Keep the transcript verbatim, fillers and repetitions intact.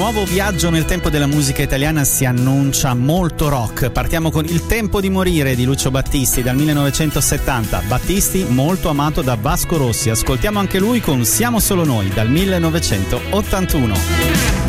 nuovo viaggio nel tempo della musica italiana si annuncia molto rock. Partiamo con Il tempo di morire di Lucio Battisti dal millenovecentosettanta. Battisti molto amato da Vasco Rossi. Ascoltiamo anche lui con Siamo solo noi dal millenovecentottantuno.